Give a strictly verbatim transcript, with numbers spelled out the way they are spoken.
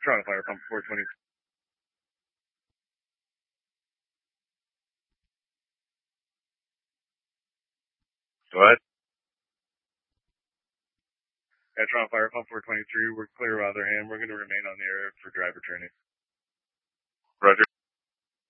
Toronto Fire Pump four twenty. What? Yeah, Toronto Fire Pump four twenty-three. We're clear other hand. We're going to remain on the air for driver training.